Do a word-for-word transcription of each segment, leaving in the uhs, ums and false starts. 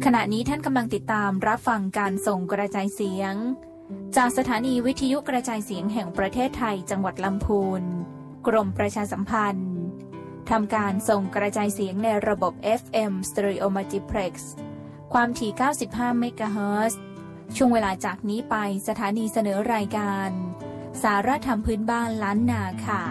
ขณะนี้ท่านกำลังติดตามรับฟังการส่งกระจายเสียงจากสถานีวิทยุกระจายเสียงแห่งประเทศไทยจังหวัดลำพูนกรมประชาสัมพันธ์ทำการส่งกระจายเสียงในระบบ เอฟ เอ็ม Stereo Multiplex ความถี่เก้าสิบห้าเมกะเฮิรตซ์ช่วงเวลาจากนี้ไปสถานีเสนอรายการสาระธรรมพื้นบ้านล้านนาค่ะ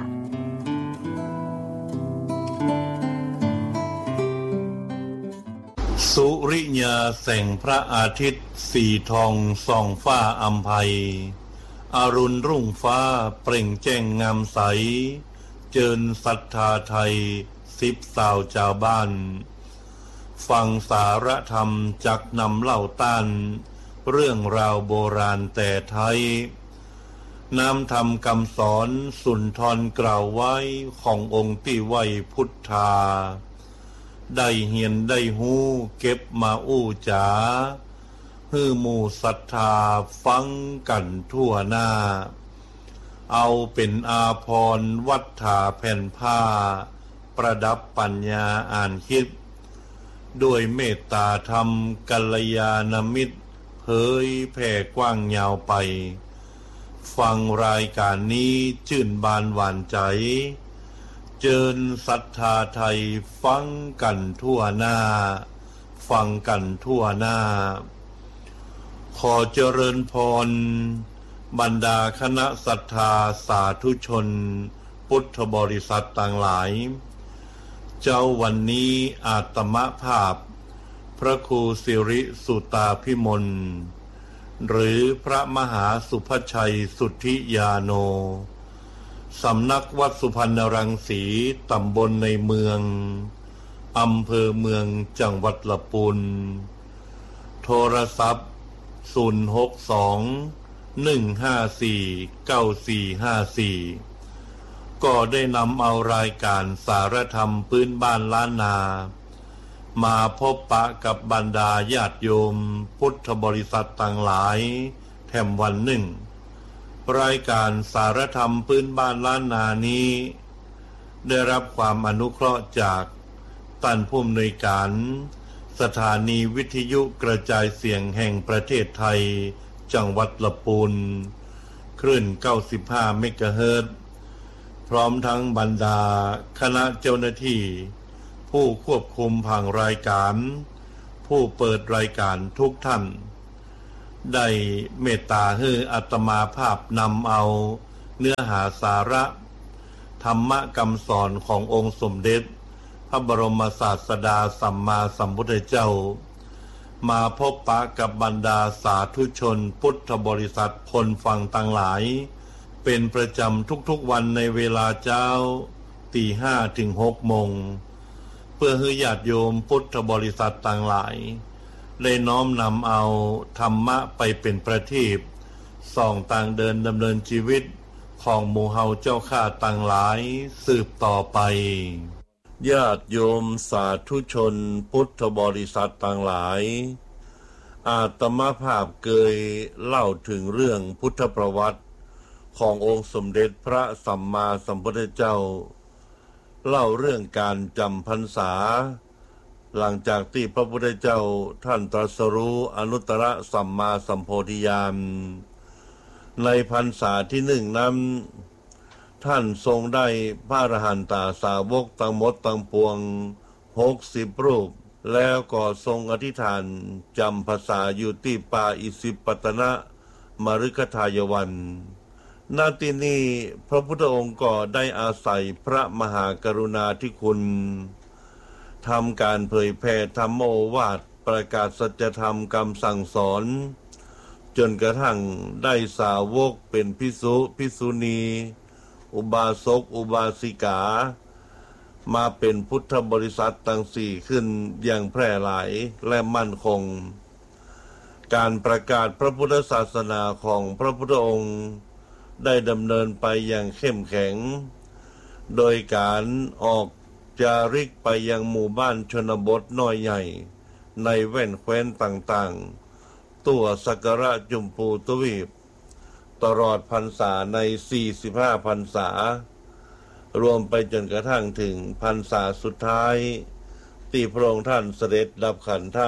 สุริยาแสงพระอาทิตย์สีทองส่องฟ้าอัมภัยอรุณรุ่งฟ้าเปล่งแจ้งงามใสเจิญศรัทธาไทยสิบสาวชาวบ้านฟังสารธรรมจักนำเล่าต้านเรื่องราวโบราณแต่ไทยน้ำธรรมคำสอนสุนทรกล่าวไว้ขององค์ที่ไว้พุทธาได้เหียนได้หูเก็บมาอู้จ๋าฮือหมู่ศรัทธาฟังกันทั่วหน้าเอาเป็นอาภรณ์วัฏฐาแผ่นผ้าประดับปัญญาอ่านคิดด้วยเมตตาธรรมกัลยาณมิตรเผยแผ่กว้างยาวไปฟังรายการนี้ชื่นบานหวานใจเจิญศรัทธาไทยฟังกันทั่วหน้าฟังกันทั่วหน้าขอเจริญพรบรรดาคณะศรัทธาสาธุชนพุทธบริษัทต่างหลายเจ้าวันนี้อาตมภาพพระครูสิริสุตาภิมลหรือพระมหาสุภชัยสุทธิยาโนสำนักวัดสุพรรณรังสีตำบลในเมืองอำเภอเมืองจังหวัดลำพูนโทรศัพท์ศูนย์ หก สอง หนึ่ง ห้า สี่ เก้า สี่ ห้า สี่ก็ได้นำเอารายการสารธรรมพื้นบ้านล้านนามาพบปะกับบรรดาญาติโยมพุทธบริษัทต่างหลายแถมวันหนึ่งรายการสารธรรมพื้นบ้านล้านนานี้ได้รับความอนุเคราะห์จากท่านผู้อำนวยการสถานีวิทยุกระจายเสียงแห่งประเทศไทยจังหวัดลำพูนคลื่นเก้าสิบห้าเมกะเฮิรตซ์พร้อมทั้งบรรดาคณะเจ้าหน้าที่ผู้ควบคุมผังรายการผู้เปิดรายการทุกท่านได้เมตตาให้อาตมาภาพนำเอาเนื้อหาสาระธรรมคำสอนขององค์สมเด็จพระบรมศาสดาสัมมาสัมพุทธเจ้ามาพบปะกับบรรดาสาธุชนพุทธบริษัทคนฟังต่างหลายเป็นประจำทุกๆวันในเวลาเช้าตีห้าถึงหกโมงเพื่อให้ญาติโยมพุทธบริษัทต่างหลายได้น้อมนำเอาธรรมะไปเป็นประทีปส่องต่างเดินดำเนินชีวิตของหมู่เฮาเจ้าข้าต่างหลายสืบต่อไปญาติโยมสาธุชนพุทธบริษัทต่างหลายอาตมาภาพเคยเล่าถึงเรื่องพุทธประวัติขององค์สมเด็จพระสัมมาสัมพุทธเจ้าเล่าเรื่องการจำพรรษาหลังจากที่พระพุทธเจ้าท่านตรัสรู้อนุตตรสัมมาสัมโพธิญาณในพรรษาที่หนึ่งนั้นท่านทรงได้พระอรหันตสาวกทั้งหมดทั้งปวงหกสิบรูปแล้วก็ทรงอธิษฐานจำพรรษาอยู่ที่ป่าอิสิปตนะมฤคทายวันณที่นี้พระพุทธองค์ก็ได้อาศัยพระมหากรุณาธิคุณทำการเผยแผ่ธรรมโอวาทประกาศสัจธรรมคำสั่งสอนจนกระทั่งได้สาวกเป็นภิกษุภิกษุณีอุบาสกอุบาสิกามาเป็นพุทธบริษัทตั้งสี่ขึ้นอย่างแพร่หลายและมั่นคงการประกาศพระพุทธศาสนาของพระพุทธองค์ได้ดำเนินไปอย่างเข้มแข็งโดยการออกจาริกไปยังหมู่บ้านชนบทน้อยใหญ่ในแว่นแคว้นต่างๆตัวสักการะจุมพูทวีปตลอดพรรษาในสี่สิบห้าพรรษารวมไปจนกระทั่งถึงพรรษาสุดท้ายที่พระองค์ท่านเสด็จดับขันธ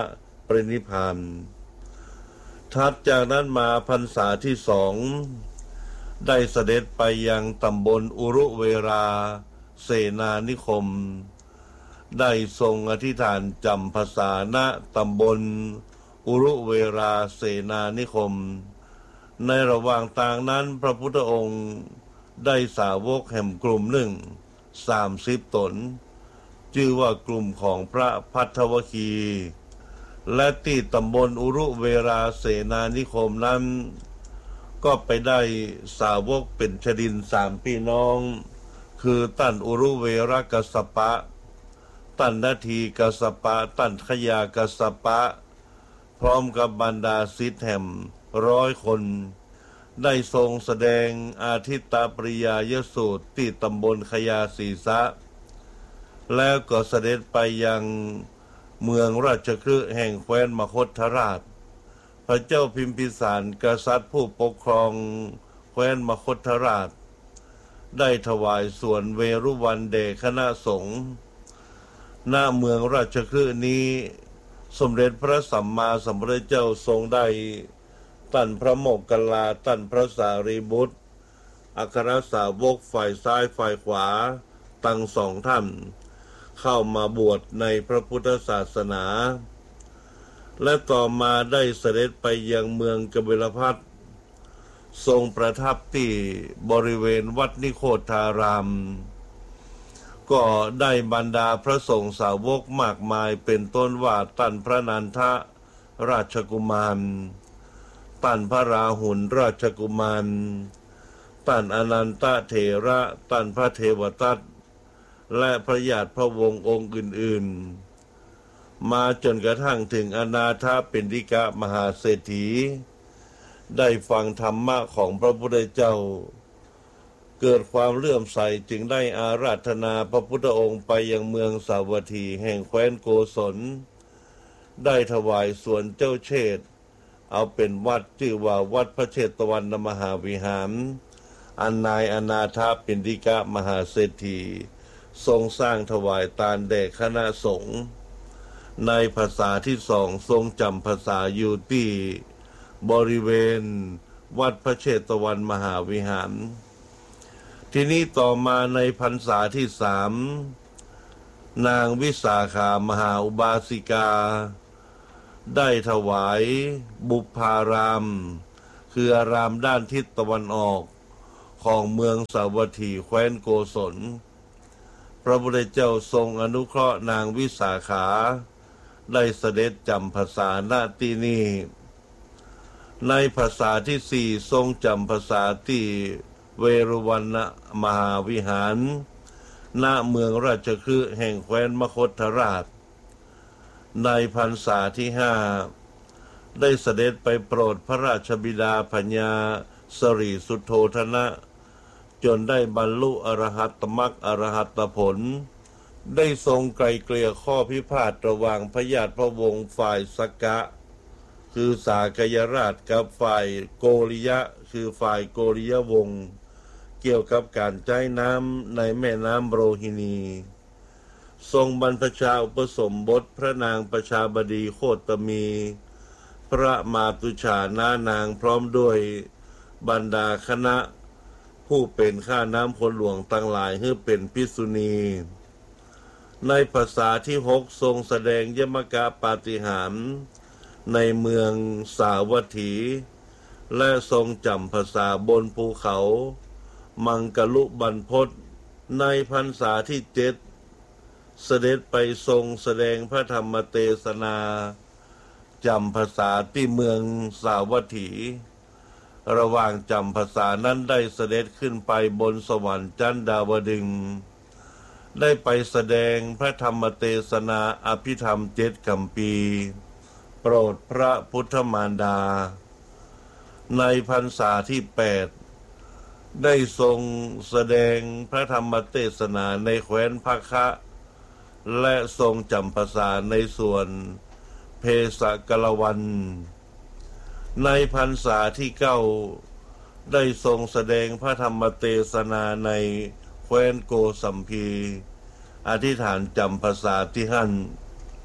ปรินิพพานถัดจากนั้นมาพรรษาที่สองได้เสด็จไปยังตำบลอุรุเวราเสนานิคมได้ทรงอธิษฐานจำพรรษาณตำบลอุรุเวราเสนานิคมในระหว่างต่างนั้นพระพุทธองค์ได้สาวกแห่งกลุ่มหนึ่งสามสิบตนชื่อว่ากลุ่มของพระภัททวคีและที่ตำบลอุรุเวราเสนานิคมนั้นก็ไปได้สาวกเป็นชดินสามพี่น้องคือตันอุรุเวรกัสสปะตันนาทีกัสสปะตันขยากัสสปะพร้อมกับบรรดาศิษย์แห่งร้อยคนได้ทรงแสดงอาทิตตปริยายสูตรที่ตำบลขยาศีสะแล้วก็เสด็จไปยังเมืองราชคฤห์แห่งแคว้นมคธราชพระเจ้าพิมพิสารกษัตริย์ผู้ปกครองแคว้นมคธราชได้ถวายส่วนเวรุวันแด่คณะสงฆ์ณเมืองราชคฤห์นี้สมเด็จพระสัมมาสัมพุทธเจ้าทรงได้ตั้นพระโมคคัลลาตั้นพระสารีบุตรอัครสาวกฝ่ายซ้ายฝ่ายขวาตั้งสองท่านเข้ามาบวชในพระพุทธศาสนาและต่อมาได้เสด็จไปยังเมืองกบิลพัสทรงประทับที่บริเวณวัดนิโคธารามก็ได้บรรดาพระสงฆ์สาวกมากมายเป็นต้นว่าตันพระนันทะราชกุมารตันพระราหุลราชกุมารตันอนันตเถระตันพระเทวทัตและพระญาติพระวงศ์องค์อื่นๆมาจนกระทั่งถึงอนาถปิณฑิกะมหาเศรษฐีได้ฟังธรรมะของพระพุทธเจ้าเกิดความเลื่อมใสจึงได้อาราธนาพระพุทธองค์ไปยังเมืองสาวัตถีแห่งแคว้นโกศลได้ถวายส่วนเจ้าเชษฐ์เอาเป็นวัดชื่อว่าวัดพระเชตวันมหาวิหารอันนายอนาถปิณฑิกะมหาเศรษฐีทรงสร้างถวายตานแด่คณะสงฆ์ในภาษาที่สองทรงจำภาษาอยู่ที่บริเวณวัดพระเชตวันมหาวิหารทีนี้ต่อมาในพรรษาที่สามนางวิสาขามหาอุบาสิกาได้ถวายบุพารามคืออารามด้านทิศตะวันออกของเมืองสาวัตถีแคว้นโกศลพระพุทธเจ้าทรงอนุเคราะห์นางวิสาขาได้เสด็จจำภาษาณที่นี้ในภาษาที่สี่ทรงจำภาษาที่เวรุวันมหาวิหารณเมืองราชคฤห์แห่งแคว้นมคธราชในพรรษาที่ห้าได้เสด็จไปโปรดพระราชบิดาพญาสริสุทโธทนะจนได้บรรลุอรหัตมรรคอรหัตผลได้ทรงไกลเกลี่ยข้อพิพาทระหว่างพระญาติพระวงศ์ฝ่ายสกะคือสากยราชกับฝ่ายโกริยะคือฝ่ายโกริยวงศ์เกี่ยวกับการใช้น้ำในแม่น้ำโรฮินีทรงบรรพชาอุปสมบทพระนางประชาบดีโคตมี พระมาตุฉาน้านางพร้อมด้วยบรรดาคณะผู้เป็นข้าน้ำคนหลวงตั้งหลายให้เป็นภิกษุณีในภาษาที่หกทรงแสดงยมกะปาฏิหาริย์ในเมืองสาวัตถีและทรงจำภาษาบนภูเขามังกลุบรรพตในพรรษาที่เจ็ดเสด็จไปทรงแสดงพระธรรมเทศนาจำภาษาที่เมืองสาวัตถีระหว่างจำภาษานั้นได้เสด็จขึ้นไปบนสวรรค์ชั้นดาวดึงส์ได้ไปแสดงพระธรรมเทศนาอภิธรรมเจ็ดคำปีโปรดพระพุทธมารดาในพรรษาที่แปดได้ทรงแสดงพระธรรมเทศนาในแคว้นภคะและทรงจำภาษาในส่วนเพสกลวันในพรรษาที่เก้าได้ทรงแสดงพระธรรมเทศนาในแคว้นโกสัมพีอธิษฐานจำภาษาที่หั่น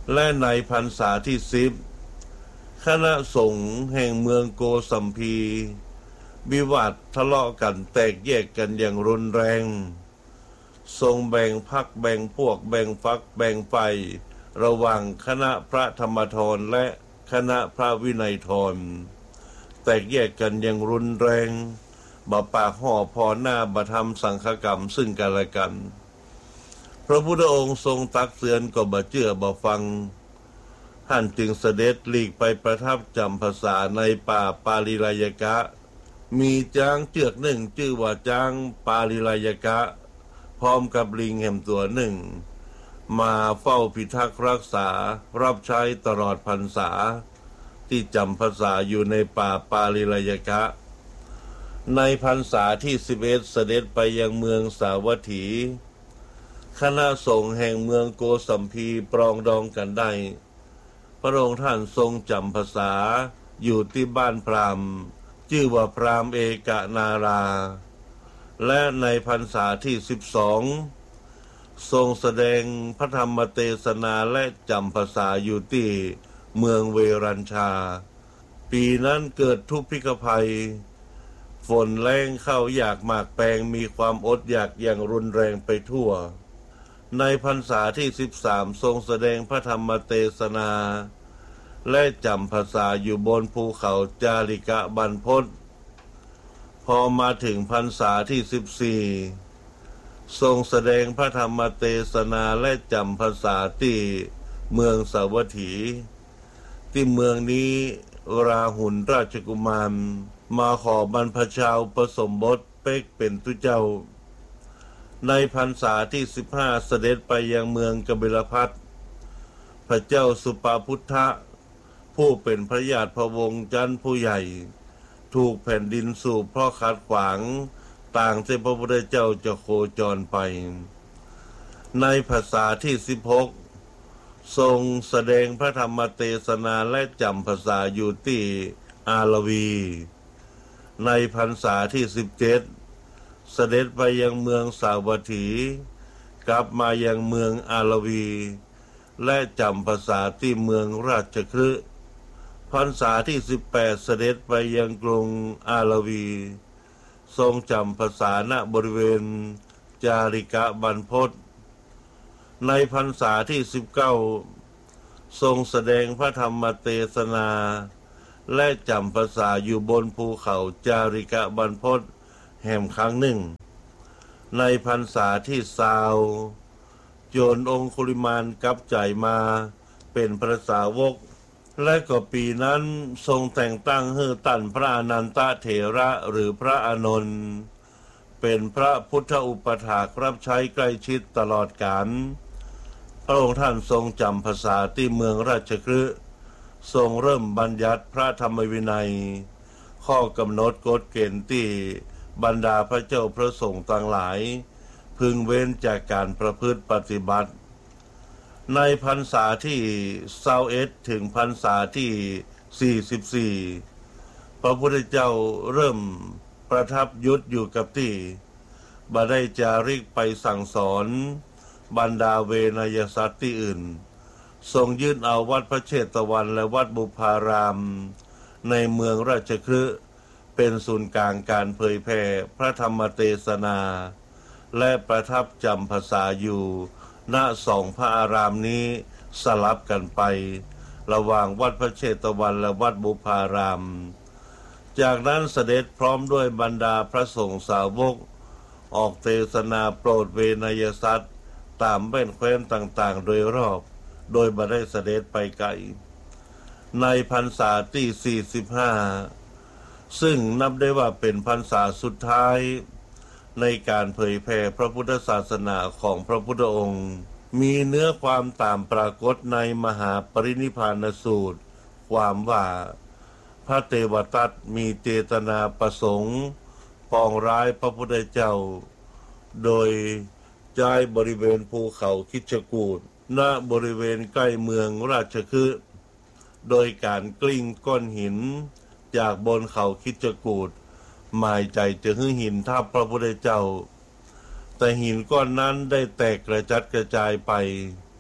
และในพรรษาที่สิบคณะสงฆ์แห่งเมืองโกสัมพีวิวาททะเลาะกันแตกแยกกันอย่างรุนแรงทรงแบ่งพรรคแบ่งพวกแบ่งฝักแบ่งฝ่ายระหว่างคณะพระธรรมธรและคณะพระวินัยธรแตกแยกกันอย่างรุนแรงบ่ปากห่อพอหน้าบ่ทำสังฆกรรมซึ่งกันและกันพระพุทธองค์ทรงตักเตือนก็บ่เชื่อบ่ฟังท่านจึงเสด็จหลีกไปประทับจำพรรษาในป่าปาลิลายกะมีจ้างเจือกหนึ่งชื่อว่าจ้างปาลิลายกะพร้อมกับลิงแห่มตัวหนึ่งมาเฝ้าพิทักษ์รักษารับใช้ตลอดพรรษาที่จำพรรษาอยู่ในป่าปาลิลายกะในพรรษาที่สิบเอ็ดเสด็จไปยังเมืองสาวัตถีคณะสงฆ์แห่งเมืองโกสัมพีปรองดองกันได้พระองค์ท่านทรงจำพรรษาอยู่ที่บ้านพราหมณ์ชื่อว่าพราหมณ์เอกนาราและในพรรษาที่สิบสองทรงแสดงพระธรรมเทศนาและจำพรรษาอยู่ที่เมืองเวรัญชาปีนั้นเกิดทุพพิกภัยฝนแรงเข้าอยากหมากแปลงมีความอดอยากอย่างรุนแรงไปทั่วในพรรษาที่สิบสามทรงแสดงพระธรรมเทศนาและจำพรรษาอยู่บนภูเขาจาริกะบรรพตพอมาถึงพรรษาที่สิบสี่ทรงแสดงพระธรรมเทศนาและจำพรรษาที่เมืองสาวัตถีที่เมืองนี้ราหุลราชกุมารมาขอบรรพชาอุปสมบทเป็กเป็นตุเจ้าในพรรษาที่สิบห้าเสด็จไปยังเมืองกบิลพัสพระเจ้าสุปาพุทธะผู้เป็นพระญาติพระวงศ์จันทร์ผู้ใหญ่ถูกแผ่นดินสูบเพราะขัดขวางต่างที่พระพุทธเจ้าจะโคจรไปในพรรษาที่สิบหกทรงแสดงพระธรรมเทศนาและจำพรรษาอยู่ที่อาลวีในพรรษาที่สิบเจ็ดเสด็จไปยังเมืองสาวัตถีกลับมายังเมืองอาลวีและจำพรรษาที่เมืองราชคฤห์พรรษาที่สิบแปดเสด็จไปยังกรุงอาลวีทรงจำพรรษาณบริเวณจาริกะบรรพตในพรรษาที่สิบเก้าทรงแสดงพระธรรมเทศนาและจำพรรษาอยู่บนภูเขาจาริกะบรรพตแห่งครั้งหนึ่งในพรรษาที่สาวโจรองคุลิมานกลับใจมาเป็นพระสาวกและก็ปีนั้นทรงแต่งตั้งให้ตั้นพระอนันตเถระหรือพระอานนท์เป็นพระพุทธอุปถากรับใช้ใกล้ชิดตลอดกาลพระองค์ท่านทรงจำพรรษาที่เมืองราชคฤห์ทรงเริ่มบัญญัติพระธรรมวินัยข้อกำหนดกฎเกณฑ์ที่บรรดาพระเจ้าพระสงฆ์ต่างหลายพึงเว้นจากการประพฤติปฏิบัติในพรรษาที่ยี่สิบเอ็ดถึงพรรษาที่สี่สิบสี่พระพุทธเจ้าเริ่มประทับยุทธอยู่กับที่บ่ได้จาริกไปสั่งสอนบรรดาเวนยสัตว์ที่อื่นทรงยื่นเอาวัดพระเชตวันและวัดบุพารามในเมืองราชคฤห์เป็นศูนย์กลางการเผยแผ่พระธรรมเทศนาและประทับจำพรรษาอยู่ณสองพระอารามนี้สลับกันไประหว่างวัดพระเชตวันและวัดบุพารามจากนั้นเสด็จพร้อมด้วยบรรดาพระสงฆ์สาวกออกเทศนาโปรดเวนยสัตว์ตามแว่นแคว้นต่างๆโดยรอบโดยบ่ได้เสด็จไปไกลในพรรษาที่สี่สิบห้าซึ่งนับได้ว่าเป็นพรรษาสุดท้ายในการเผยแผ่พระพุทธศาสนาของพระพุทธองค์มีเนื้อความตามปรากฏในมหาปรินิพพานสูตรความว่าพระเทวทัตมีเจตนาประสงค์ปองร้ายพระพุทธเจ้าโดยย้ายบริเวณภูเขาคิชกูฏณบริเวณใกล้เมืองราชคฤห์โดยการกลิ้งก้อนหินจากบนเขาคิชกูฏหมายใจจะให้หินทับพระพุทธเจ้าแต่หินก้อนนั้นได้แตกกระจัดกระจายไป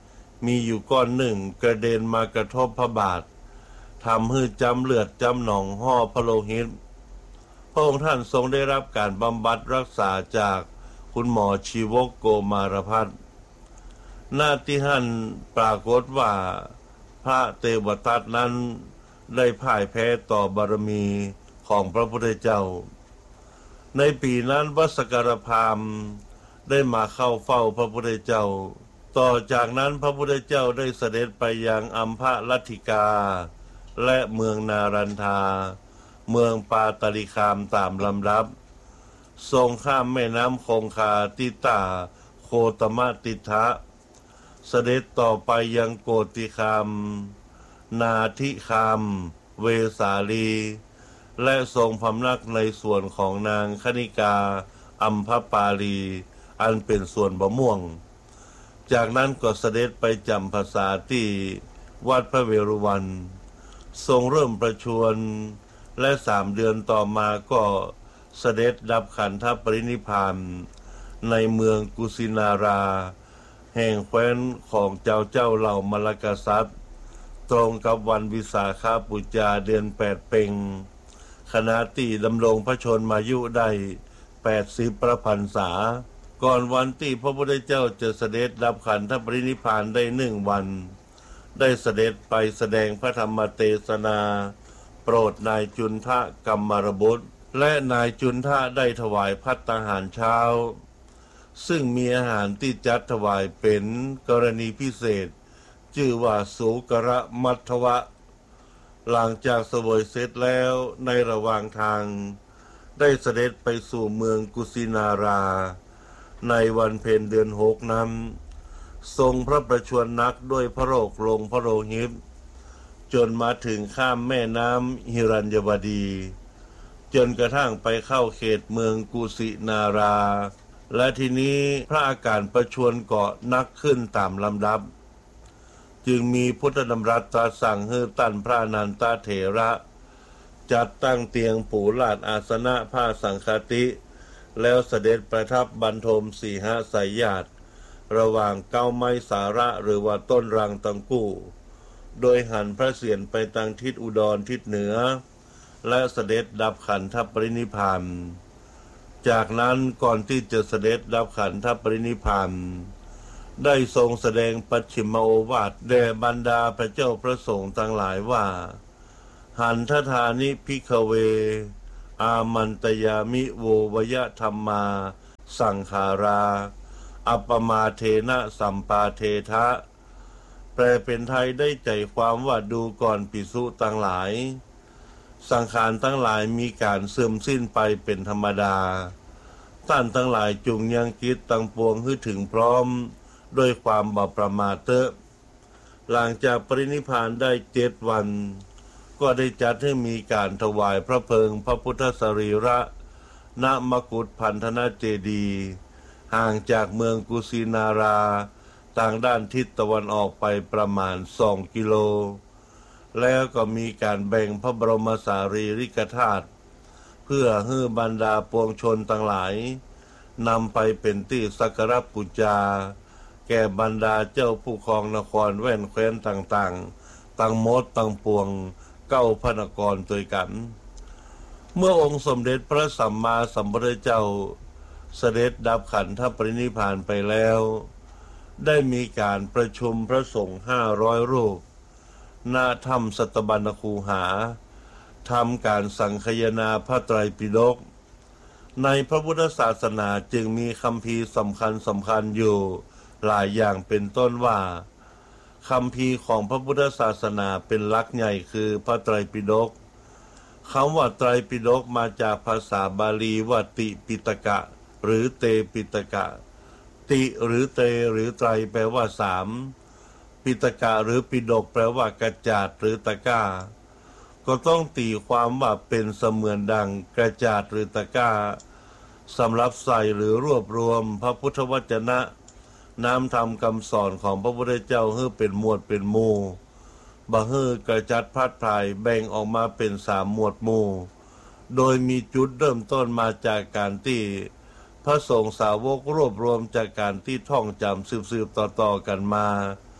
มีอยู่ก้อนหนึ่งกระเด็นมากระทบพระบาททำให้จำเลือดจำหนองห่อพระโลหิตพระองค์ท่านทรงได้รับการบำบัดรักษาจากคุณหมอชีวกโกมารพัฒน์หน้าที่ท่านปรากฏว่าพระเทวทัตนั้นได้พ่ายแพ้ต่อบารมีของพระพุทธเจ้าในปีนั้นวัสกรพราหมณ์ได้มาเข้าเฝ้าพระพุทธเจ้าต่อจากนั้นพระพุทธเจ้าได้เสด็จไปยังอัมพลัทธิกาและเมืองนารันทาเมืองปาตลิคามตามลำดับทรงข้ามแม่น้ำคงคาติตาโคตมติทะเสด็จต่อไปยังโกติคามนาทิคามเวสาลีและทรงพำนักในส่วนของนางคณิกาอัมพปาลีอันเป็นส่วนบะม่วงจากนั้นก็เสด็จไปจำพรรษาที่วัดพระเวรุวันทรงเริ่มประชวรและสามเดือนต่อมาก็เสด็จดับขันธปรินิพพานในเมืองกุสินาราแห่งแคว้นของเจ้าเจ้าเหล่ามลกษัตริย์ตรงกับวันวิสาขบูชาเดือนแปดเพ็งขณะที่ดำรงพระชนมายุได้แปดสิบพระพรรษาก่อนวันที่พระพุทธเจ้าจะเสด็จดับขันธปรินิพพานได้หนึ่งวันได้เสด็จไปแสดงพระธรรมเทศนาโปรดนายจุนทะกัมมารบุตรและนายจุนทะได้ถวายภัตตาหารเช้าซึ่งมีอาหารที่จัดถวายเป็นกรณีพิเศษชื่อว่าสุกระมัทธวะหลังจากเสวยเสร็จแล้วในระหว่างทางได้เสด็จไปสู่เมืองกุสินาราในวันเพ็ญเดือนหกนั้นทรงพระประชวรนักด้วยพระโรคลงพระโลหิตจนมาถึงข้ามแม่น้ำหิรัญยวดีจนกระทั่งไปเข้าเขตเมืองกุสินาราและทีนี้พระอาการประชวรเกาะนักขึ้นตามลำดับจึงมีพุทธดำรัสตรัสสั่งให้ตั้นพระอนันตเถระจัดตั้งเตียงปูลาดอาสนะผ้าสังฆติแล้วเสด็จประทับบรรทมสีหสายญาติระหว่างเก้าไม้สาระหรือว่าต้นรังตังกู้โดยหันพระเศียรไปทางทิศอุดรทิศเหนือและเสด็จดับขันธปรินิพพานจากนั้นก่อนที่จะเสด็จดับขันธปรินิพพานได้ทรงแสดงปัจฉิมโอวาทแด่บรรดาพระเจ้าพระสงฆ์ทั้งหลายว่าหันทธานิภิกขเวอามันตยามิโววยธรรมาสังขาราอัปปมาเทนะสัมปาเททะแปลเป็นไทยได้ใจความว่าดูก่อนภิกษุทั้งหลายสังขารทั้งหลายมีการเสื่อมสิ้นไปเป็นธรรมดาท่านทั้งหลายจงยังกิจตั้งปวงให้ถึงพร้อมด้วยความบ่ประมาทเถอะหลังจากปรินิพพานได้เจ็ดวันก็ได้จัดให้มีการถวายพระเพลิงพระพุทธสรีระณมกุฏพันธนาเจดีย์ห่างจากเมืองกุสินาราทางด้านทิศตะวันออกไปประมาณสองกิโลแล้วก็มีการแบ่งพระบรมสารีริกธาตุเพื่อให้บรรดาปวงชนทั้งหลายนำไปเป็นที่สักการะบูชาแก่บรรดาเจ้าผู้ครองนครแว่นแคว้นต่างๆตั้งหมดตั้งปวงเก้าพระนครด้วยกันเมื่อองค์สมเด็จพระสัมมาสัมพุทธเจ้าเสด็จดับขันธปรินิพพานไปแล้วได้มีการประชุมพระสงฆ์ห้าร้อยรูปณถ้ำสัตบัญญคูหาทำการสังคายนาพระไตรปิฎกในพระพุทธศาสนาจึงมีคัมภีร์สำคัญสำคัญอยู่หลายอย่างเป็นต้นว่าคัมภีร์ของพระพุทธศาสนาเป็นหลักใหญ่คือพระไตรปิฎกคำว่าไตรปิฎกมาจากภาษาบาลีว่าติปิฎกะหรือเตปิฎกะติหรือเตหรือไตรแปลว่าสามปิฎกะหรือปิฎกแปลว่ากระจาดหรือตะกร้าก็ต้องตีความว่าเป็นเสมือนดังกระจาดหรือตะกร้าสำหรับใส่หรือรวบรวมพระพุทธวจนะน้ำธรรมคำสอนของพระพุทธเจ้าให้เป็นหมวดเป็นหมู่บ่ให้กระจัดพัดพายแบ่งออกมาเป็นสามหมวดหมู่โดยมีจุดเริ่มต้นมาจากการที่พระสงฆ์สาวกรวบรวมจากการที่ท่องจำสืบๆต่อๆกันมา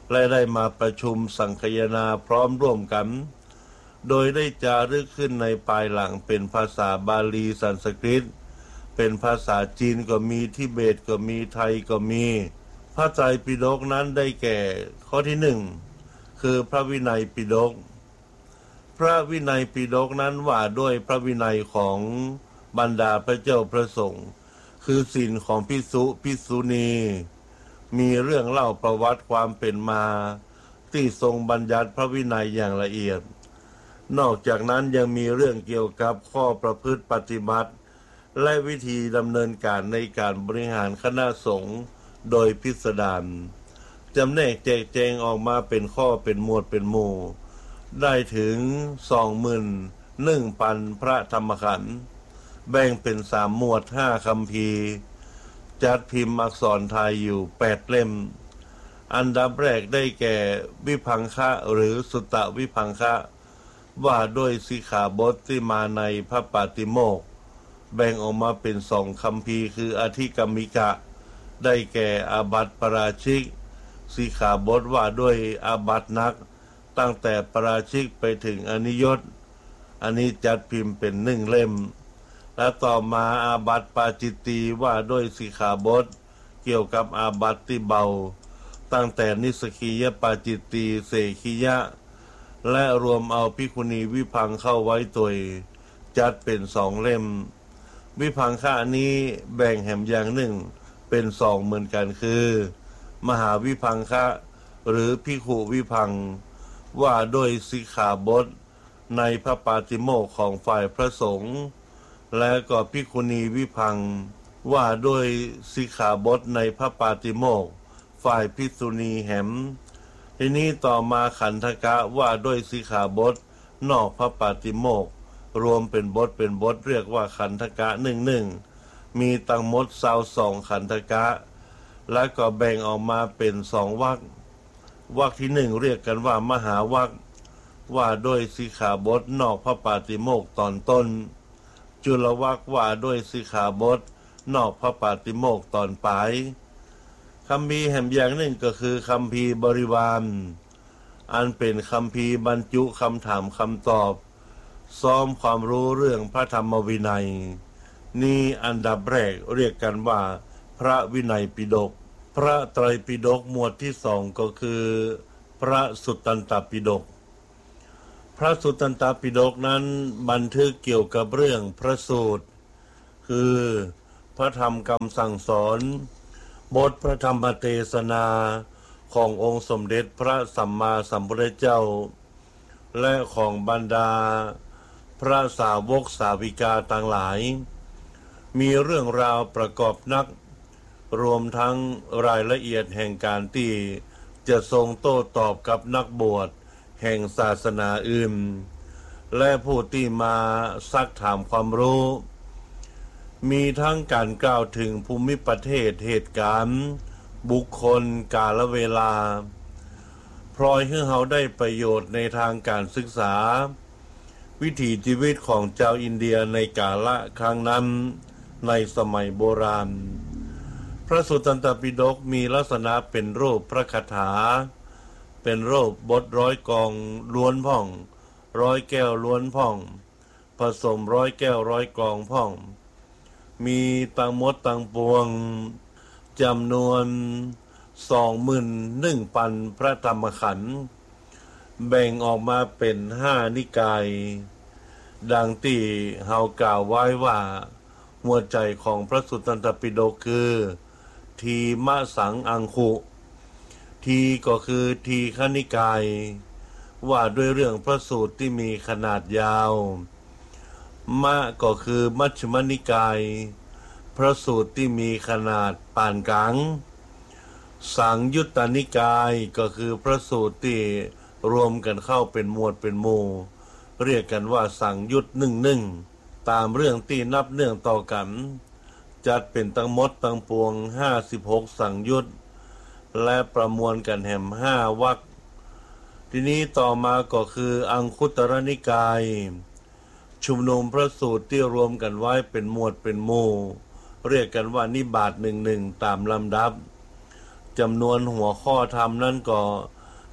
และได้มาประชุมสังคายนาพร้อมร่วมกันโดยได้จารึกขึ้นในภายหลังเป็นภาษาบาลีสันสกฤตเป็นภาษาจีนก็มีทิเบตก็มีไทยก็มีพระไตรปิฎกนั้นได้แก่ข้อที่หนึ่งคือพระวินัยปิฎกพระวินัยปิฎกนั้นว่าด้วยพระวินัยของบรรดาพระเจ้าพระสงฆ์คือศีลของภิกษุภิกษุณีมีเรื่องเล่าประวัติความเป็นมาที่ทรงบัญญัติพระวินัยอย่างละเอียดนอกจากนั้นยังมีเรื่องเกี่ยวกับข้อประพฤติปฏิบัติและวิธีดำเนินการในการบริหารคณะสงฆ์โดยพิสดารจำแนกแจกแจงออกมาเป็นข้อเป็นหมวดเป็นหมู่ได้ถึง สองหมื่นหนึ่งพัน พระธรรมขันธ์แบ่งเป็นสามหมวดห้าคัมภีร์จัดพิมพ์อักษรไทยอยู่แปดเล่มอันดับแรกได้แก่วิพังคะหรือสุตตวิพังคะว่าด้วยสิกขาบทที่มาในพระปาติโมกข์แบ่งออกมาเป็นสองคัมภีร์คืออธิกรรมิกะได้แก่อาบัติปาราชิกสิกขาบทว่าด้วยอาบัติหนักตั้งแต่ปาราชิกไปถึงอนิยตอันนี้จัดพิมพ์เป็นหนึ่งเล่มและต่อมาอาบัติปาจิตตีว่าด้วยสิกขาบทเกี่ยวกับอาบัติที่เบาตั้งแต่นิสกียปาจิตตีเสขียะและรวมเอาภิกขุณีวิพังเข้าไว้ตัวจัดเป็นสองเล่มวิพังคะนี้แบ่งแหมอย่างหนึ่งเป็นสองเหมือนกันคือมหาวิพังคะหรือภิกขุวิพังว่าด้วยสิกขาบทในพระปาติโมกข์ของฝ่ายพระสงฆ์และก็ภิกขุณีวิพังว่าด้วยสิกขาบทในพระปาติโมกข์ฝ่ายภิกษุณีแหมทีนี้ต่อมาขันธกะว่าด้วยสิกขาบทนอกพระปาติโมกข์รวมเป็นบทเป็นบทเรียกว่าขันธกะหนึ่งหนึ่งมีตั้งหมดเศร้าสองขันธกะและก็แบ่งออกมาเป็นสองวรรควรรคที่หนึ่งเรียกกันว่ามหาวรรคว่าด้วยสิกขาบทนอกพระปาติโมกข์ตอนต้นจุลวรรคว่าด้วยสิกขาบทนอกพระปาติโมกข์ตอนปลายคัมภีร์แห่งอย่างหนึ่งก็คือคัมภีร์บริวารอันเป็นคัมภีร์บรรจุคำถามคำตอบซ้อมความรู้เรื่องพระธรรมวินัยนี่อันดับแรกเรียกกันว่าพระวินัยปิฎกพระไตรปิฎกหมวดที่สองก็คือพระสุตตันตปิฎกพระสุตตันตปิฎกนั้นบันทึกเกี่ยวกับเรื่องพระสูตรคือพระธรรมคำสั่งสอนบทพระธรรมเทศนาขององค์สมเด็จพระสัมมาสัมพุทธเจ้าและของบรรดาพระสาวกสาวิกาต่างหลายมีเรื่องราวประกอบนักรวมทั้งรายละเอียดแห่งการที่จะทรงโต้ตอบกับนักบวชแห่งศาสนาอื่นและผู้ที่มาซักถามความรู้มีทั้งการกล่าวถึงภูมิประเทศเหตุการณ์บุคคลกาลเวลาพลอยให้เขาได้ประโยชน์ในทางการศึกษาวิถีชีวิตของเจ้าอินเดียในกาลครั้งนั้นในสมัยโบราณพระสุตตันตปิฎกมีลักษณะเป็นรูปพระคาถาเป็นรูปบทร้อยกองล้วนพ่องร้อยแก้วล้วนพ่องผสมร้อยแก้วร้อยกองพ่องมีตังมดตังปวงจำนวนสองหมื่นหนึ่งพันพระธรรมขันธ์แบ่งออกมาเป็นห้านิกายดังที่เฮากล่าวไว้ว่าหัวใจของพระสุตตันตปิฎกคือทีมะสังอังคุทีก็คือทีฆนิกายว่าด้วยเรื่องพระสูตรที่มีขนาดยาวมะก็คือมัชฌิมนิกายพระสูตรที่มีขนาดปานกลางสังยุตตนิกายก็คือพระสูตรที่รวมกันเข้าเป็นหมวดเป็นหมู่เรียกกันว่าสังยุตหนึ่งหนึ่งตามเรื่องที่นับเนื่องต่อกันจัดเป็นทั้งหมดทั้งปวงห้าสิบหกสังยุตและประมวลกันแห่มห้าวรรคทีนี้ต่อมาก็คืออังคุตรนิกายชุมนุมพระสูตรที่รวมกันไว้เป็นหมวดเป็นหมู่เรียกกันว่านิบาตหนึ่งหนึ่งตามลำดับจำนวนหัวข้อธรรมนั้นก็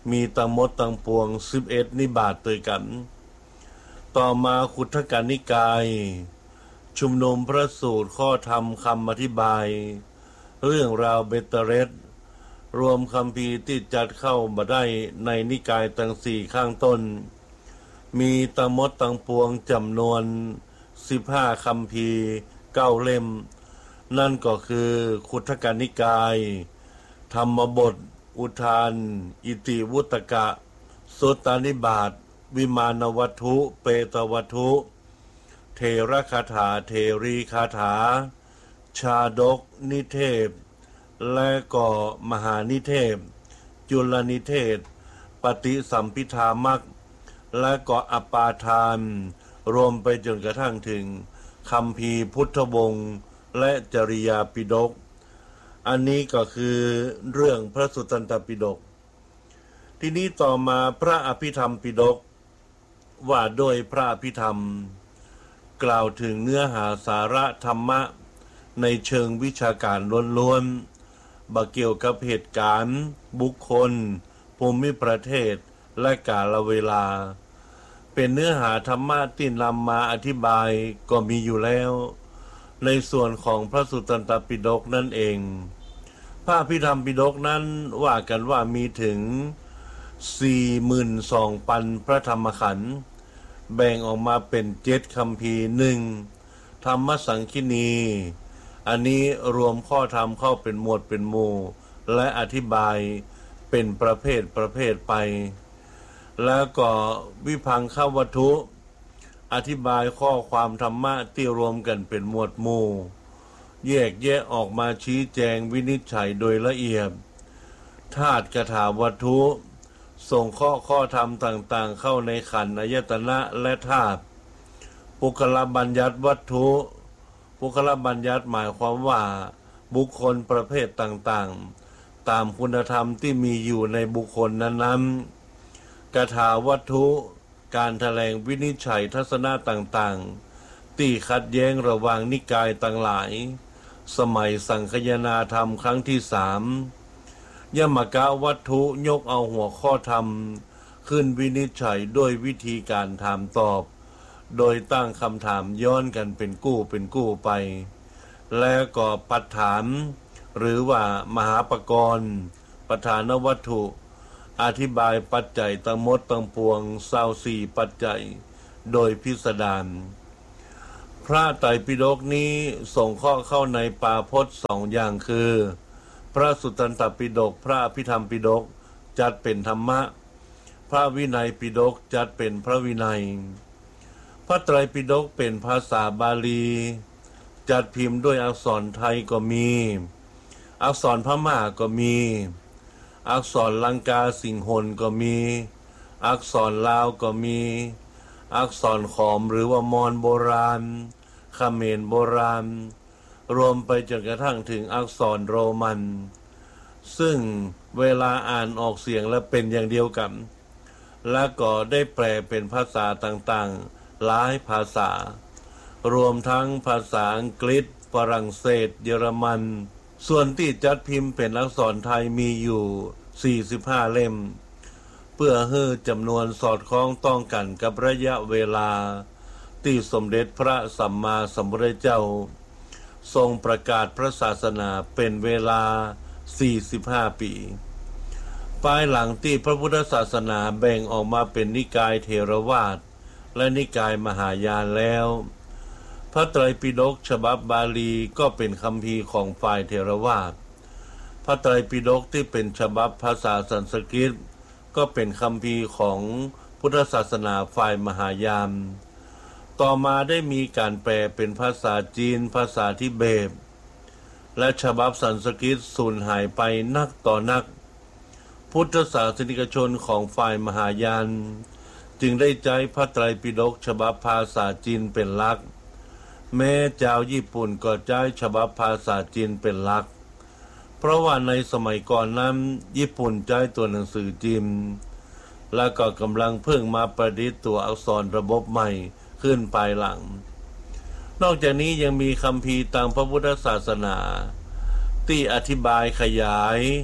มีตังมดตังปวงสิบเอ็ดนิบาตด้วยกันต่อมาขุททกนิกายชุมนุมพระสูตรข้อธรรมคำอธิบายเรื่องราวเบตเตเรสรวมคำพีที่จัดเข้ามาได้ในนิกายตังสี่ข้างต้นมีตังมดตังปวงจำนวนสิบห้าคำพีเก้าเล่มนั่นก็คือขุททกนิกายธรรมบทอุทานอิติวุตกะสุตตานิบาตวิมานวัตถุเปตวัตถุเทระคาถาเทรีคาถาชาดกนิเทศและก็มหานิเทศจุลนิเทศปฏิสัมพิธามักและก็อปาทานรวมไปจนกระทั่งถึงคัมภีร์พุทธวงศ์และจริยาปิฎกอันนี้ก็คือเรื่องพระสุตตันตปิฎกทีนี้ต่อมาพระอภิธรรมปิฎกว่าโดยพระอภิธรรมกล่าวถึงเนื้อหาสาระธรรมะในเชิงวิชาการล้วนๆบ่เกี่ยวกับเหตุการณ์บุคคลภูมิประเทศและกาลเวลาเป็นเนื้อหาธรรมะที่นำมาอธิบายก็มีอยู่แล้วในส่วนของพระสุตตันตปิฎกนั่นเองพระอภิธรรมปิฎกนั้นว่ากันว่ามีถึง สี่หมื่นสองพัน พระธรรมขันธ์แบ่งออกมาเป็นเจ็ดคัมภีร์หนึ่งธรรมสังคีนีอันนี้รวมข้อธรรมเข้าเป็นหมวดเป็นหมู่และอธิบายเป็นประเภทประเภทไปแล้วก็วิพังควัตถุอธิบายข้อความธรรมะที่รวมกันเป็นหมวดหมู่แยกแยะออกมาชี้แจงวินิจฉัยโดยละเอียดธาตุกถาวัตถุส่งข้อข้อธรรมต่างๆเข้าในขันธ์อายตนะและธาตุปุคละบัญญัติวัตถุปุคละบัญญัติหมายความว่าบุคคลประเภทต่างๆตามคุณธรรมที่มีอยู่ในบุคคลนั้นๆกถาวัตถุการแถลงวินิจฉัยทัศนะต่างๆที่ขัดแย้งระหว่างนิกายต่างหลายสมัยสังคายนาธรรมครั้งที่สามยมกะวัตถุยกเอาหัวข้อธรรมขึ้นวินิจฉัยด้วยวิธีการถามตอบโดยตั้งคำถามย้อนกันเป็นกู้เป็นกู้ไปและก็ปัฏฐานหรือว่ามหาปกรณ์ประธานวัตถุอธิบายปัจจัยทั้งหมดทั้งปวงเศร้าสี่ปัจจัยโดยพิสดารพระไตรปิฎกนี้ส่งข้อเข้าในปาพจน์สองอย่างคือพระสุตตันตปิฎกพระอภิธรรมปิฎกจัดเป็นธรรมะพระวินัยปิฎกจัดเป็นพระวินัยพระไตรปิฎกเป็นภาษาบาลีจัดพิมพ์ด้วยอักษรไทยก็มีอักษรพม่าก็มีอักษรลังกาสิงหนก็มีอักษรลาวก็มีอักษรขอมหรือว่ามอญโบราณเขมรโบราณรวมไปจนกระทั่งถึงอักษรโรมันซึ่งเวลาอ่านออกเสียงแล้วเป็นอย่างเดียวกันและก็ได้แปลเป็นภาษาต่างๆหลายภาษารวมทั้งภาษาอังกฤษฝรั่งเศสเยอรมันส่วนที่จัดพิมพ์เป็นอักษรไทยมีอยู่สี่สิบห้าเล่มเพื่อให้จำนวนสอดคล้องต้องกันกับระยะเวลาที่สมเด็จพระสัมมาสัมพุทธเจ้าทรงประกาศพระศาสนาเป็นเวลาสี่สิบห้าปีภายหลังที่พระพุทธศาสนาแบ่งออกมาเป็นนิกายเถรวาทและนิกายมหายานแล้วพระไตรปิฎกฉบับบาลีก็เป็นคัมภีร์ของฝ่ายเถรวาทพระไตรปิฎกที่เป็นฉบับภาษาสันสกฤตก็เป็นคัมภีร์ของพุทธศาสนาฝ่ายมหายานต่อมาได้มีการแปลเป็นภาษาจีนภาษาทิเบตและฉบับสันสกฤตสูญหายไปนักต่อนักพุทธศาสนิกชนของฝ่ายมหายานจึงได้ใจพระไตรปิฎกฉบับภาษาจีนเป็นหลักแม้เจ้าญี่ปุ่นก็ใช้ฉบับภาษาจีนเป็นหลักเพราะว่าในสมัยก่อนนั้นญี่ปุ่นใช้ตัวหนังสือจีนและก็กำลังเพิ่งมาประดิษฐ์ตัวอักษรระบบใหม่ขึ้นภายหลังนอกจากนี้ยังมีคัมภีร์ตามพระพุทธศาสนาที่อธิบายขยาย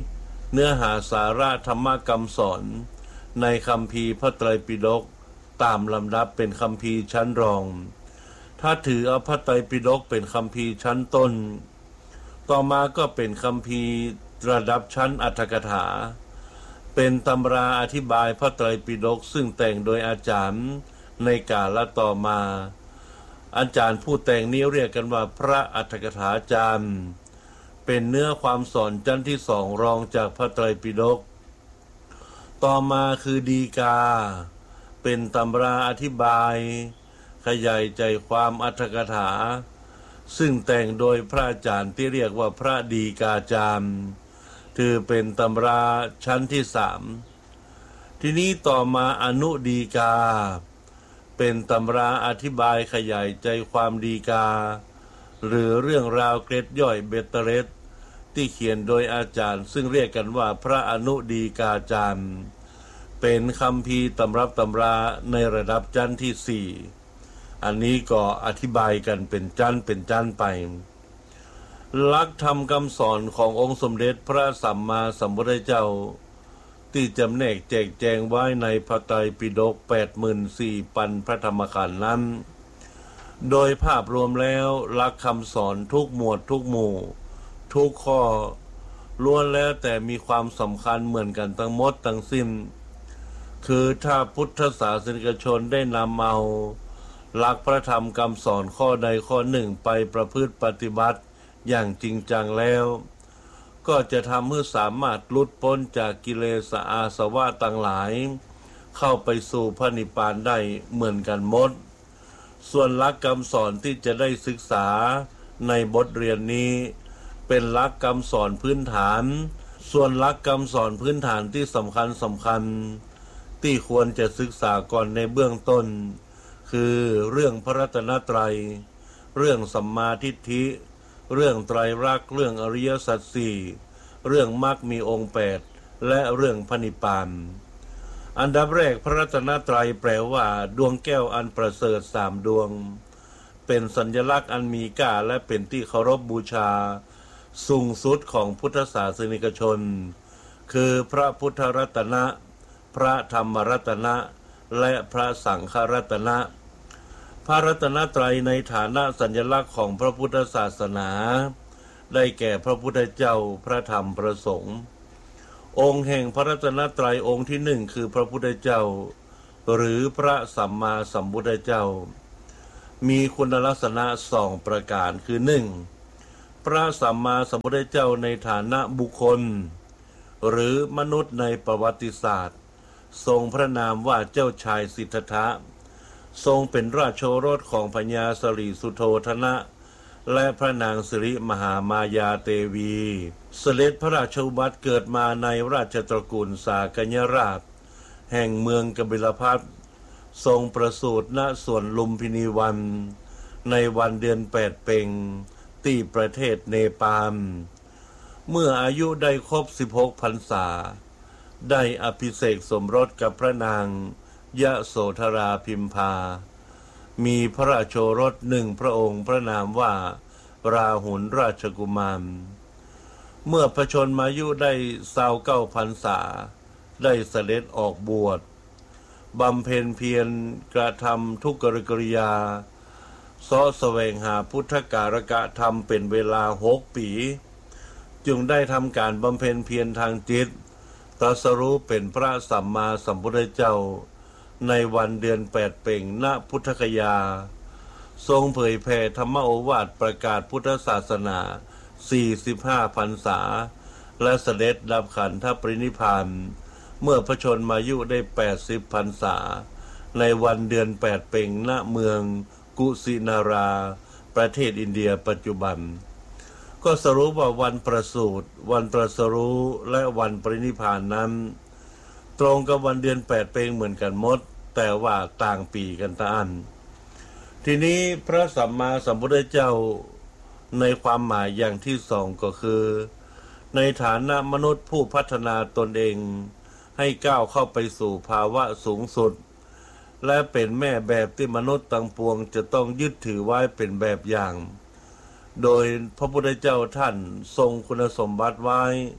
เนื้อหาสาระธรรมคำสอนในคัมภีร์พระไตรปิฎกตามลำดับเป็นคัมภีร์ชั้นรองถ้าถือเอาพระไตรปิฎกเป็นคัมภีร์ชั้นต้นต่อมาก็เป็นคัมภีร์ระดับชั้นอรรถกถาเป็นตำราอธิบายพระไตรปิฎกซึ่งแต่งโดยอาจารย์ในกาลต่อมาอาจารย์ผู้แต่งนี้เรียกกันว่าพระอรรถกถาจารย์เป็นเนื้อความสอนชั้นที่สองรองจากพระไตรปิฎกต่อมาคือฎีกาเป็นตำราอธิบายขยายใจความอรรถกถาซึ่งแต่งโดยพระอาจารย์ที่เรียกว่าพระฎีกาจารย์ถือเป็นตำราชั้นที่สามทีนี้ต่อมาอนุฎีกาเป็นตำราอธิบายขยายใจความฎีกาหรือเรื่องราวเกร็ดย่อยเบตเตเรสที่เขียนโดยอาจารย์ซึ่งเรียกกันว่าพระอนุฎีกาจารย์เป็นคัมภีร์ตำรับตำราในระดับชั้นที่สี่อันนี้ก็อธิบายกันเป็นชั้นเป็นชั้นไปหลักธรรมคำสอนขององค์สมเด็จพระสัมมาสัมพุทธเจ้าที่จำแนกแจกแจงไว้ในพระไตรปิฎก แปดหมื่นสี่พัน พระธรรมขันธ์นั้นโดยภาพรวมแล้วหลักคำสอนทุกหมวดทุกหมู่ทุกข้อล้วนแล้วแต่มีความสำคัญเหมือนกันทั้งหมดทั้งสิ้นคือถ้าพุทธศาสนิกชนได้นำเอาหลักพระธรรมคำสอนข้อใดข้อหนึ่งไปประพฤติปฏิบัติอย่างจริงจังแล้วก็จะทำให้สามารถหลุดพ้นจากกิเลสอาสวะต่างหลายเข้าไปสู่พระนิพพานได้เหมือนกันหมดส่วนหลักคำสอนที่จะได้ศึกษาในบทเรียนนี้เป็นหลักคำสอนพื้นฐานส่วนหลักคำสอนพื้นฐานที่สำคัญสำคัญที่ควรจะศึกษาก่อนในเบื้องต้นคือเรื่องพระรัตนตรัยเรื่องสัมมาทิฏฐิเรื่องไตรลักษณ์เรื่องอริยสัจสี่เรื่องมรรคมีองค์แปดและเรื่องพระนิพพานอันดับแรกพระรัตนตรัยแปลว่าดวงแก้วอันประเสริฐสามดวงเป็นสัญลักษณ์อันมีค่าและเป็นที่เคารพบูชาสูงสุดของพุทธศาสนิกชนคือพระพุทธรัตนะพระธรรมรัตนะและพระสังฆรัตนะพระรัตนตรัยในฐานะสัญลักษณ์ของพระพุทธศาสนาได้แก่พระพุทธเจ้าพระธรรมพระสงฆ์องค์แห่งพระรัตนตรัยองค์ที่หนึ่งคือพระพุทธเจ้าหรือพระสัมมาสัมพุทธเจ้ามีคุณลักษณะสองประการคือหนึ่งพระสัมมาสัมพุทธเจ้าในฐานะบุคคลหรือมนุษย์ในประวัติศาสตร์ทรงพระนามว่าเจ้าชายสิทธัตถะทรงเป็นราชโอรสของพญาสริสุโธทนะและพระนางสิริมหามายาเตวีเสด็จพระราชอุบัติเกิดมาในราชตระกูลสากยราชแห่งเมืองกบิลพัสทรงประสูติณสวนลุมพินีวันในวันเดือนแปดเพ็ญที่ประเทศเนปาลเมื่ออายุได้ครบสิบหกพรรษาได้อภิเษกสมรสกับพระนางยโสธราพิมพามีพระราชโอรสหนึ่งพระองค์พระนามว่าราหุลราชกุมารเมื่อพระชนมายุได้สาวเก้าพรรษาได้เสด็จออกบวชบำเพ็ญเพียรกระทำทุกกริยาเสาะแสวงหาพุทธการกะธรรมเป็นเวลาหกปีจึงได้ทำการบำเพ็ญเพียรทางจิตตรัสรู้เป็นพระสัมมาสัมพุทธเจ้าในวันเดือนแปดเพ็ญณพุทธคยาทรงเผยแผ่ธรรมโอวาทประกาศพุทธศาสนาสี่สิบห้าพรรษาและเสด็จดับขันธปรินิพพานเมื่อพระชนมายุได้แปดสิบพรรษาในวันเดือนแปดเพ็ญณเมืองกุสินาราประเทศอินเดียปัจจุบันก็สรุปว่าวันประสูติวันตรัสรู้และวันปรินิพพานนั้นตรงกับวันเดือนแปดเพ็ญเหมือนกันหมดแต่ว่าต่างปีกันตาอันทีนี้พระสัมมาสัมพุทธเจ้าในความหมายอย่างที่สองก็คือในฐานะมนุษย์ผู้พัฒนาตนเองให้ก้าวเข้าไปสู่ภาวะสูงสุดและเป็นแม่แบบที่มนุษย์ทั้งปวงจะต้องยึดถือไว้เป็นแบบอย่างโดยพระพุทธเจ้าท่านทรงคุณสมบัติไว้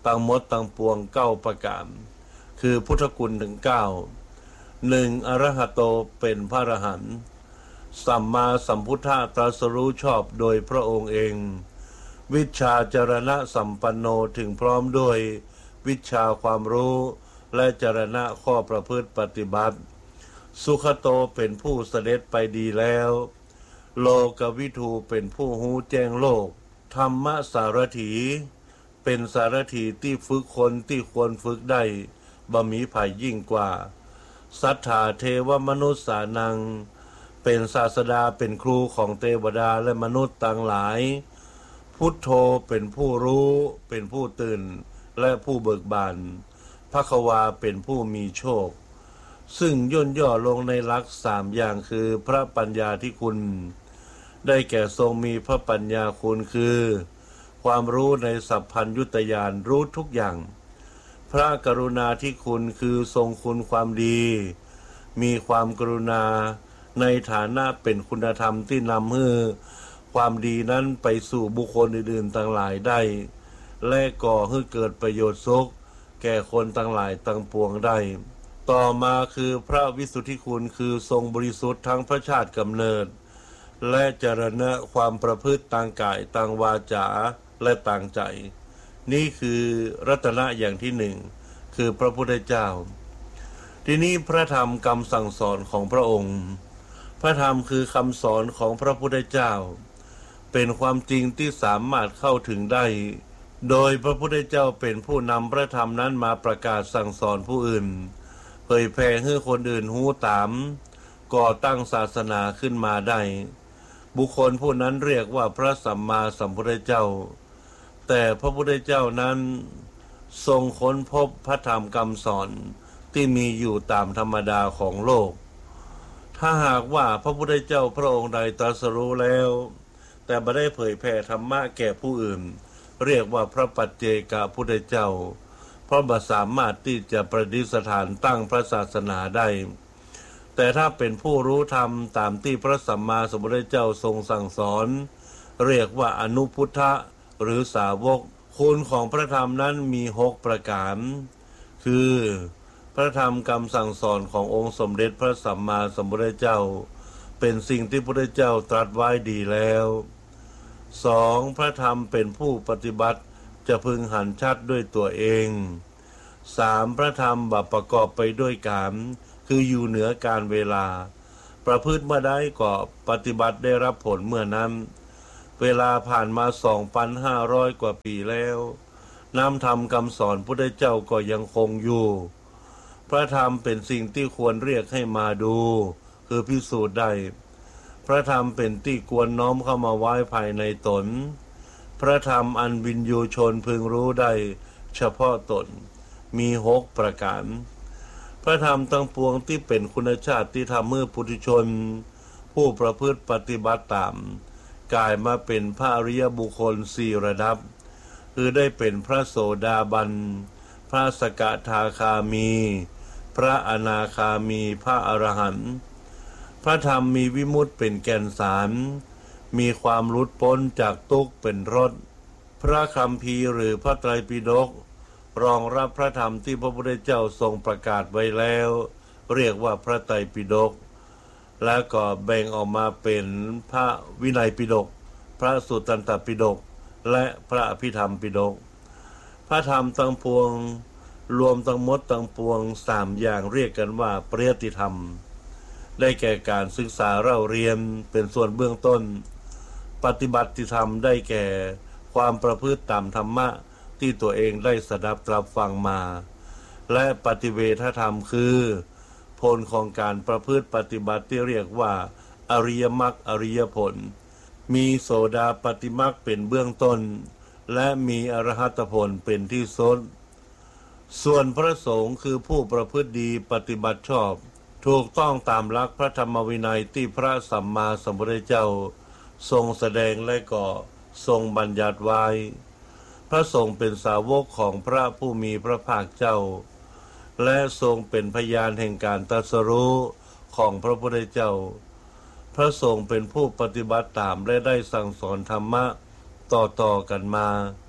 ตังมดตังปวงเก้าประการคือพุทธคุณถึงเก้าหนึ่งอรหัตโตเป็นพระอรหันต์สัมมาสัมพุทธะตรัสรู้ชอบโดยพระองค์เองวิชชาจรณะสัมปันโนถึงพร้อมด้วยวิชาความรู้และจรณะข้อประพฤติปฏิบัติสุขโตเป็นผู้เสด็จไปดีแล้วโลกวิทูเป็นผู้หูแจ้งโลกธรรมสารถีเป็นสารถีที่ฝึกคนที่ควรฝึกได้บ่มีภัยยิ่งกว่าสัทธาเทวมนุษย์สานังเป็นศาสดาเป็นครูของเทวดาและมนุษย์ต่างหลายพุทโธเป็นผู้รู้เป็นผู้ตื่นและผู้เบิกบานภควาเป็นผู้มีโชคซึ่งย่นย่อลงในหลักสามอย่างคือพระปัญญาที่คุณได้แก่ทรงมีพระปัญญาคุณคือความรู้ในสัพพัญญุตญาณรู้ทุกอย่างพระกรุณาที่คุณคือทรงคุณความดีมีความกรุณาในฐานะเป็นคุณธรรมที่นำให้ความดีนั้นไปสู่บุคคลอื่นๆต่างหลายได้และก่อให้เกิดประโยชน์สุขแก่คนต่างหลายต่างปวงได้ต่อมาคือพระวิสุทธิคุณคือทรงบริสุทธิ์ทั้งพระชาติกำเนิดและจรณะความประพฤติต่างกายต่างวาจาและต่างใจนี่คือรัตนะอย่างที่หนึ่งคือพระพุทธเจ้าทีนี้พระธรรมคำสั่งสอนของพระองค์พระธรรมคือคำสอนของพระพุทธเจ้าเป็นความจริงที่สามารถเข้าถึงได้โดยพระพุทธเจ้าเป็นผู้นำพระธรรมนั้นมาประกาศสั่งสอนผู้อื่นเผยแผ่ให้คนอื่นหูตามก่อตั้งศาสนาขึ้นมาได้บุคคลผู้นั้นเรียกว่าพระสัมมาสัมพุทธเจ้าแต่พระพุทธเจ้านั้นทรงค้นพบพระธรรมคำสอนที่มีอยู่ตามธรรมดาของโลกถ้าหากว่าพระพุทธเจ้าพระองค์ใดตรัสรู้แล้วแต่ไม่ได้เผยแผ่ธรรมะแก่ผู้อื่นเรียกว่าพระปัจเจกพุทธเจ้าเพราะบ่สามารถที่จะประดิษฐานตั้งพระศาสนาได้แต่ถ้าเป็นผู้รู้ธรรมตามที่พระสัมมาสัมพุทธเจ้าทรงสั่งสอนเรียกว่าอนุพุทธะหรือสาวกคุณของพระธรรมนั้นมีหกประการคือพระธรรมคำสั่งสอนขององค์สมเด็จพระสัมมาสัมพุทธเจ้าเป็นสิ่งที่พระพุทธเจ้าตรัสไว้ดีแล้วสองพระธรรมเป็นผู้ปฏิบัติจะพึงหันชัดด้วยตัวเองสามพระธรรมบัประกอบไปด้วยกามคืออยู่เหนือการเวลาประพฤติเมื่อใดก็ปฏิบัติได้รับผลเมื่อนั้นเวลาผ่านมา สองพันห้าร้อย กว่าปีแล้วนำธรรมคำสอนพุทธเจ้าก็ยังคงอยู่พระธรรมเป็นสิ่งที่ควรเรียกให้มาดูคือพิสูจน์ได้พระธรรมเป็นที่ควรน้อมเข้ามาไว้ภายในตนพระธรรมอันวินยูชนพึงรู้ได้เฉพาะตนมีหกประการพระธรรมทั้งปวงที่เป็นคุณชาติที่ทำให้ปุถุชนผู้ประพฤติปฏิบัติตามกลายมาเป็นพระอริยบุคคลสี่ระดับคือได้เป็นพระโสดาบันพระสกทาคามีพระอนาคามีพระอรหันต์พระธรรมมีวิมุตติเป็นแก่นสารมีความหลุดพ้นจากทุกข์เป็นรสพระคัมภีร์หรือพระไตรปิฎกรองรับพระธรรมที่พระพุทธเจ้าทรงประกาศไว้แล้วเรียกว่าพระไตรปิฎกแล้วก็แบ่งออกมาเป็นพระวินัยปิฎกพระสุตตันตปิฎกและพระอภิธรรมปิฎกพระธรรมทั้งปวงรวมทั้งหมดทั้งปวงสามอย่างเรียกกันว่าปริยัติธรรมได้แก่การศึกษาเล่าเรียนเป็นส่วนเบื้องต้นปฏิบัติธรรมได้แก่ความประพฤติตามธรรมะที่ตัวเองได้สดับตรับฟังมาและปฏิเวทธรรมคือผลของการประพฤติปฏิบัติที่เรียกว่าอริยมรรคอริยผลมีโสดาปัตติมรรคเป็นเบื้องต้นและมีอรหัตผลเป็นที่สุดส่วนพระสงฆ์คือผู้ประพฤติดีปฏิบัติชอบถูกต้องตามหลักพระธรรมวินัยที่พระสัมมาสัมพุทธเจ้าทรงแสดงและก็ทรงบัญญัติไว้พระสงฆ์เป็นสาวกของพระผู้มีพระภาคเจ้าและทรงเป็นพยานแห่งการตรัสรู้ของพระพุทธเจ้าพระสงฆ์เป็นผู้ปฏิบัติตามและได้สั่งสอนธรรมะต่อๆกันมา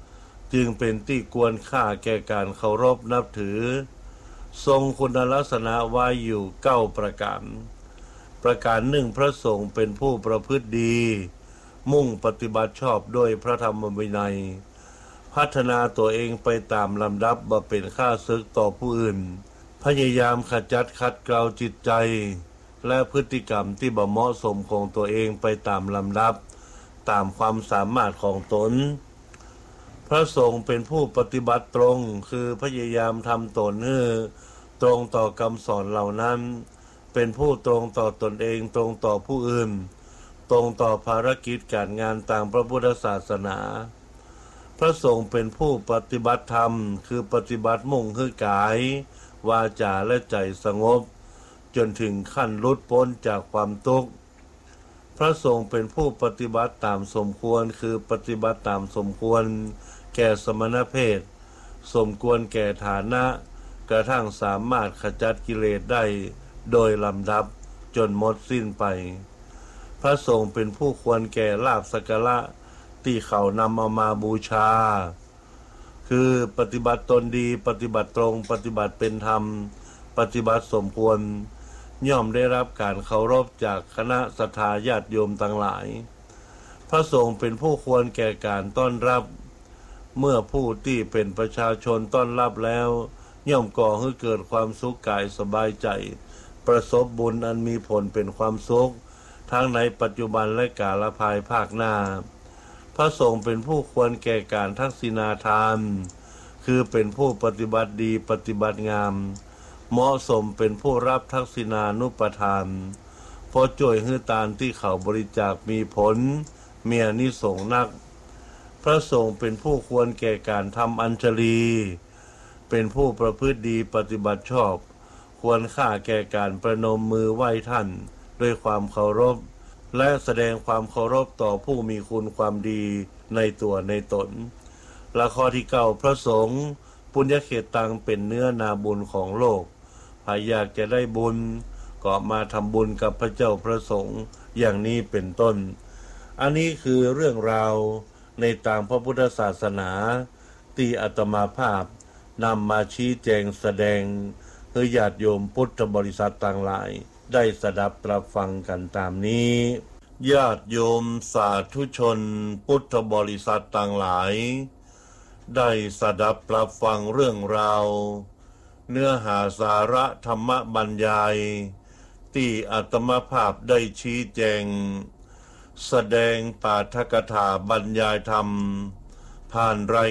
จึงเป็นที่ควรค่าแก่การเคารพนับถือทรงคุณลักษณะไว้อยู่เก้าประการประการหนึ่งพระสงฆ์เป็นผู้ประพฤติดีมุ่งปฏิบัติชอบด้วยพระธรรมวินัยพัฒนาตัวเองไปตามลำดับบ่เป็นข้าศึกต่อผู้อื่นพยายามขจัดขัดเกลาจิตใจและพฤติกรรมที่บ่เหมาะสมของตัวเองไปตามลำดับตามความสามารถของตนพระสงฆ์เป็นผู้ปฏิบัติตรงคือพยายามทำตนให้ตรงต่อคำสอนเหล่านั้นเป็นผู้ตรงต่อตนเองตรงต่อผู้อื่นตรงต่อภารกิจการงานตามพระพุทธศาสนาพระสงฆ์เป็นผู้ปฏิบัติธรรมคือปฏิบัติมุ่งให้กายวาจาและใจสงบจนถึงขั้นหลุดพ้นจากความทุกข์พระสงฆ์เป็นผู้ปฏิบัติตามสมควรคือปฏิบัติตามสมควรแก่สมณเพศสมควรแก่ฐานะกระทั่งสามารถขจัดกิเลสได้โดยลำดับจนหมดสิ้นไปพระสงฆ์เป็นผู้ควรแก่ลาภสักการะที่เขานำเอามาบูชาคือปฏิบัติตนดีปฏิบัติตรงปฏิบัติเป็นธรรมปฏิบัติสมควรย่อมได้รับการเคารพจากคณะศรัทธาญาติโยมทั้งหลายพระสงฆ์เป็นผู้ควรแก่การต้อนรับเมื่อผู้ที่เป็นประชาชนต้อนรับแล้วย่อมก่อให้เกิดความสุขกายสบายใจประสบบุญอันมีผลเป็นความสุขทั้งในปัจจุบันและกาลภายภาคหน้าพระสงฆ์เป็นผู้ควรแก่การทักษิณาทานคือเป็นผู้ปฏิบัติดีปฏิบัติงามเหมาะสมเป็นผู้รับทักษิณานุปทานเพราะช่วยให้ทานที่เขาบริจาคมีผลมีอานิสงส์นักพระสงฆ์เป็นผู้ควรแก่การทำอัญชลีเป็นผู้ประพฤติดีปฏิบัติชอบควรค่าแก่การประนมมือไหว้ท่านด้วยความเคารพและแสดงความเคารพต่อผู้มีคุณความดีในตัวในตนและข้อที่เก้าพระสงฆ์ปุญญเขตตังเป็นเนื้อนาบุญของโลกใครอยากจะได้บุญก็มาทำบุญกับพระเจ้าพระสงฆ์อย่างนี้เป็นต้นอันนี้คือเรื่องราวในตามพระพุทธศาสนาที่อาตมาภาพนำมาชี้แจงแสดงให้ญาติโยมพุทธบริษัทต่างหลายได้สดับรับฟังกันตามนี้ญาติโยมสาธุชนพุทธบริษัทต่างหลายได้สดับรับฟังเรื่องราวเนื้อหาสาระธรรมบรรยายที่อาตมาภาพได้ชี้แจงแสดงปาฐกถาบรรยายธรรมผ่านราย